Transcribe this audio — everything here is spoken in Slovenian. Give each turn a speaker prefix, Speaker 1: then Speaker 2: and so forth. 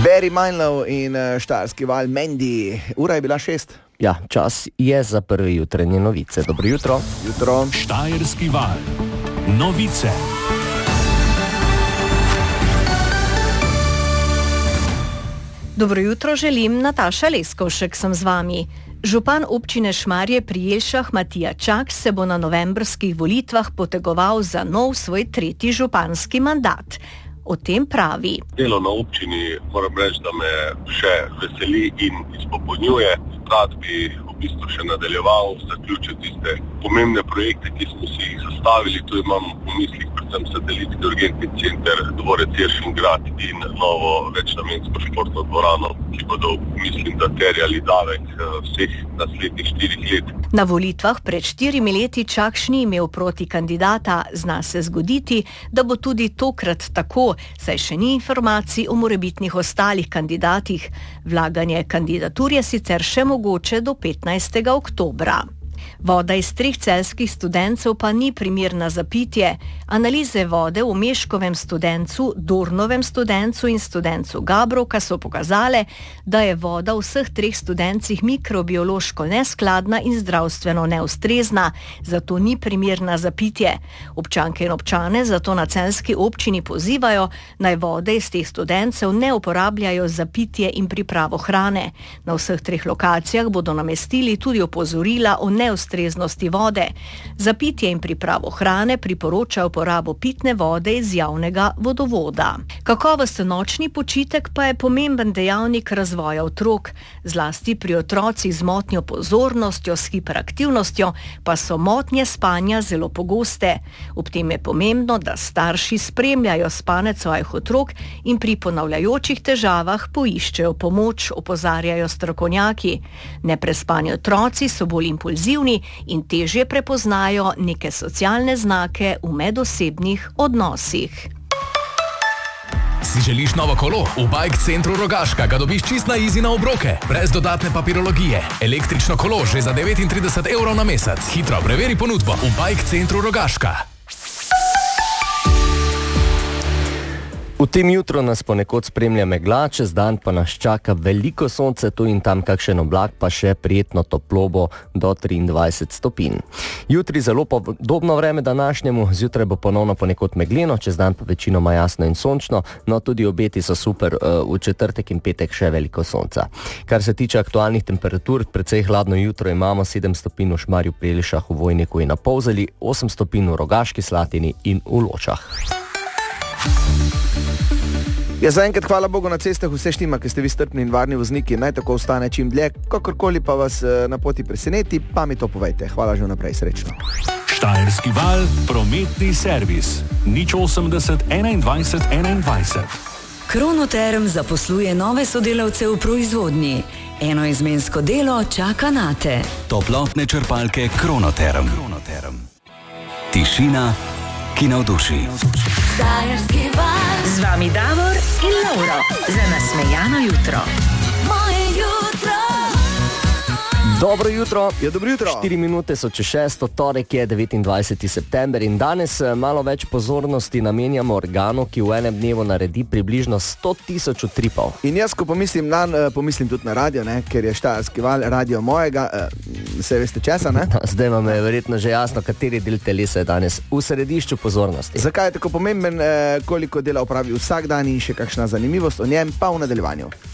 Speaker 1: Barry Manilow in štajerski val Mandy. Ura je bila 6.
Speaker 2: Ja, čas je za prve jutranje novice. Dobro jutro.
Speaker 1: Jutro.
Speaker 3: Štajerski val. Novice.
Speaker 4: Dobro jutro želim, Nataša Leskovšek sem z vami. Župan občine Šmarje pri Jelšah Matija Čak se bo na novembrskih volitvah potegoval za nov svoj 3. županski mandat. O tem pravi.
Speaker 5: Delo na občini, moram reči, da me še veseli in izpopolnjuje. Rad bi v bistvu še nadaljeval, zaključil tiste pomembne projekte, ki smo si jih zastavili. Tu imam v mislih predvsem satelitski urgentni center, dvorec Jelšingrad in novo večnamensko športno dvorano, ki bodo, mislim, da terjali davek vseh naslednjih 4 let.
Speaker 4: Na volitvah pred 4 leti Čakš ni imel proti kandidata, zna se zgoditi, da bo tudi tokrat tako, saj še ni informacij o morebitnih ostalih kandidatih. Vlaganje kandidatur je sicer še mogoče do 15. oktobra. Voda iz 3 celjskih studencev pa ni primerna za pitje. Analize vode v Meškovem studencu, Dornovem studencu in studencu Gabrovka so pokazale, da je voda v vseh 3 studencih mikrobiološko neskladna in zdravstveno neustrezna, zato ni primerna za pitje. Občanke in občane zato na celjski občini pozivajo, naj vode iz teh studencev ne uporabljajo za pitje in pripravo hrane. Na vseh 3 lokacijah bodo namestili tudi opozorila o neustreznosti vode. Za pitje in pripravo hrane priporoča uporabo pitne vode iz javnega vodovoda. Kakovosten nočni počitek pa je pomemben dejavnik razvoja otrok. Zlasti pri otrocih z motnjo pozornostjo, s hiperaktivnostjo, pa so motnje spanja zelo pogoste. Ob tem je pomembno, da starši spremljajo spanec svojih otrok in pri ponavljajočih težavah poiščejo pomoč, opozarjajo strokovnjaki. Neprespani otroci so bolj impulzivni in težje prepoznajo neke socialne znake v medosebnih odnosih.
Speaker 6: Si želiš novo kolo? V Bike Centru Rogaška ga dobiš čist na easy na obroke, brez dodatne papirologije. Električno kolo že za 39 € na mesec. Hitro preveri ponudbo v Bike Centru Rogaška.
Speaker 2: V tem jutru nas ponekod spremlja megla, čez dan pa nas čaka veliko sonce, tu in tam kakšen oblak, pa še prijetno toplo bo do 23 stopinj. Jutri zelo podobno vreme današnjemu, zjutraj bo ponovno ponekod megleno, čez dan pa večinoma jasno in sončno, no tudi obeti so super, v četrtek in petek še veliko sonca. Kar se tiče aktualnih temperatur, precej hladno jutro imamo, 7 stopinj v Šmarju pri Jelšah, v Vojniku in na Polzeli, 8 stopinj v Rogaški Slatini in v Ločah.
Speaker 1: Ja, zaenkrat hvala Bogu na cestah vse štima, ki ste vi strpni in varni vozniki, naj tako ostane čim dlje, kakorkoli pa vas na poti preseneti, pa mi to povejte. Hvala že vnaprej, srečno.
Speaker 3: Štajerski val, prometni servis. 080 21 21.
Speaker 7: Kronoterm zaposluje nove sodelavce v proizvodnji. Enoizmensko delo čaka nate.
Speaker 8: Toplotne črpalke Kronoterm. Tišina, ki navduši.
Speaker 7: Štajerski val.
Speaker 9: Z vami Davor in Lauro za nasmejano jutro.
Speaker 7: Moje jutro.
Speaker 2: Dobro jutro.
Speaker 1: Ja, dobro jutro.
Speaker 2: 4 minute so čez 6, torek je 29. september in danes malo več pozornosti namenjamo organu, ki v enem dnevu naredi približno 100 000 utripov.
Speaker 1: In jaz, ko pomislim pomislim tudi na radio, ne, ker je Štajerski val radio mojega, se veste česa, ne?
Speaker 2: Zdaj vam je verjetno že jasno, kateri del telesa je danes v središču pozornosti.
Speaker 1: Zakaj je tako pomemben, koliko dela opravi vsak dan in še kakšna zanimivost o njem pa v nadaljevanju.